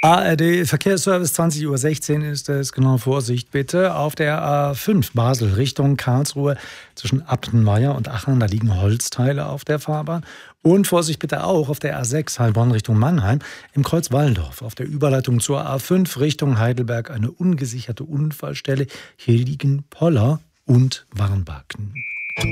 ARD Verkehrsservice, 20:16 Uhr ist es. Genau, Vorsicht bitte. Auf der A5 Basel Richtung Karlsruhe zwischen Abtenmeier und Aachen, da liegen Holzteile auf der Fahrbahn. Und Vorsicht bitte auch auf der A6 Heilbronn Richtung Mannheim im Kreuz Wallendorf. Auf der Überleitung zur A5 Richtung Heidelberg eine ungesicherte Unfallstelle. Hier liegen Poller und Warnbalken.